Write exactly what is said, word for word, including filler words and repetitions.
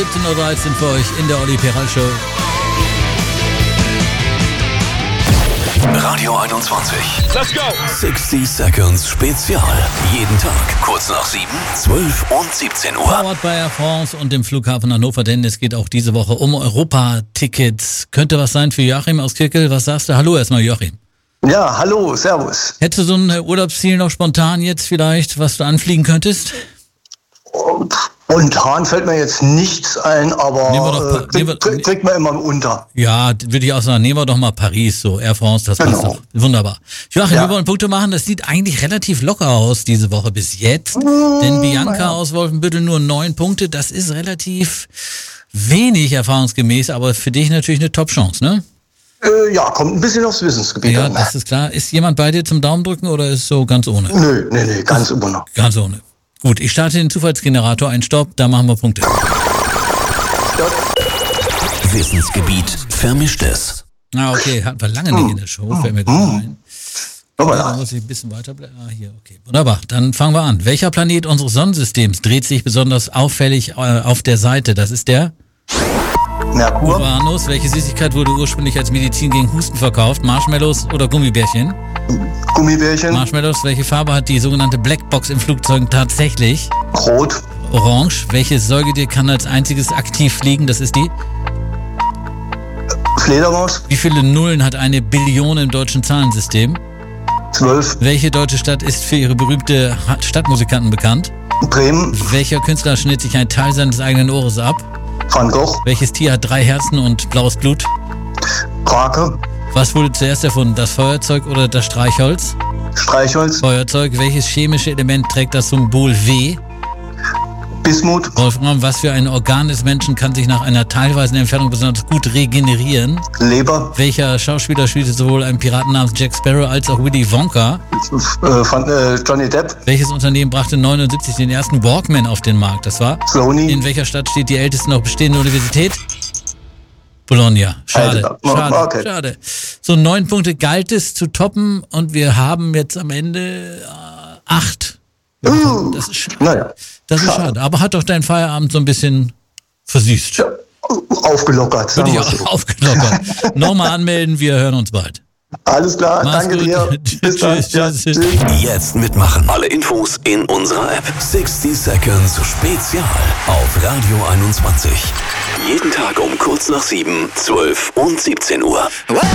siebzehn Uhr dreizehn für euch in der Olli Peral Show. Radio einundzwanzig. Let's go! sechzig Seconds Spezial. Jeden Tag kurz nach sieben, zwölf und siebzehn Uhr. Powered by Air France und dem Flughafen Hannover, denn es geht auch diese Woche um Europa-Tickets. Könnte was sein für Joachim aus Kirkel. Was sagst du? Hallo erstmal, Joachim. Ja, hallo, servus. Hättest du so ein Urlaubsziel noch spontan jetzt vielleicht, was du anfliegen könntest? Spontan fällt mir jetzt nichts ein, aber Nehmen wir doch, äh, krieg, wir, krieg, kriegt man immer unter. Ja, würde ich auch sagen, nehmen wir doch mal Paris, so Air France, das passt Genau. doch. Wunderbar. Joachim, Ja. wir wollen Punkte machen, das sieht eigentlich relativ locker aus diese Woche bis jetzt. Denn Bianca ja. aus Wolfenbüttel nur neun Punkte, das ist relativ wenig erfahrungsgemäß, aber für dich natürlich eine Top-Chance, ne? Äh, ja, kommt ein bisschen aufs Wissensgebiet Ja, an. das ist klar. Ist jemand bei dir zum Daumen drücken oder ist so ganz ohne? Nö, nee, nee, ganz ohne. Ganz ohne. Gut, ich starte den Zufallsgenerator, ein Stopp, da machen wir Punkte. Wissensgebiet Vermischtes. Ah, okay, hatten wir lange nicht in der Show, fällt mir gerade ein. Aber Da ja, muss ich ein bisschen weiter bleiben. Ah, hier, okay. Wunderbar, dann fangen wir an. Welcher Planet unseres Sonnensystems dreht sich besonders auffällig äh, auf der Seite? Das ist der Merkur, Uranus. Welche Süßigkeit wurde ursprünglich als Medizin gegen Husten verkauft? Marshmallows oder Gummibärchen? Gummibärchen, Marshmallows. Welche Farbe hat die sogenannte Blackbox in Flugzeugen tatsächlich? Rot, Orange. Welches Säugetier kann als einziges aktiv fliegen? Das ist die. Fledermaus, Wie viele Nullen hat eine Billion im deutschen Zahlensystem? zwölf, Welche deutsche Stadt ist für ihre berühmte Ha- Stadtmusikanten bekannt? Bremen, Welcher Künstler schnitt sich einen Teil seines eigenen Ohres ab? Van Gogh, Welches Tier hat drei Herzen und blaues Blut? Krake, Was wurde zuerst erfunden, das Feuerzeug oder das Streichholz? Streichholz, Feuerzeug. Welches chemische Element trägt das Symbol W? Bismut, Wolfram, was für ein Organ des Menschen kann sich nach einer teilweisen Entfernung besonders gut regenerieren? Leber, Welcher Schauspieler spielte sowohl einen Piraten namens Jack Sparrow als auch Willy Wonka? äh, Van, äh, Johnny Depp, Welches Unternehmen brachte neunundsiebzig den ersten Walkman auf den Markt? Das war? Sony, In welcher Stadt steht die älteste noch bestehende Universität? Bologna. Schade, Alter, schade, okay. schade. So, neun Punkte galt es zu toppen und wir haben jetzt am Ende äh, acht. Uh, Das ist schade. naja, Das ist schade. Aber hat doch dein Feierabend so ein bisschen versüßt. ja, aufgelockert, Würde sagen ich wir so. auch aufgelockert. Nochmal anmelden, wir hören uns bald. Alles klar, Mach's danke gut. dir. Bis dann. Tschüss, Ja, tschüss, tschüss. tschüss. Jetzt mitmachen. Alle Infos in unserer App. sechzig Seconds Spezial auf Radio einundzwanzig. Jeden Tag um kurz nach sieben, zwölf und siebzehn Uhr.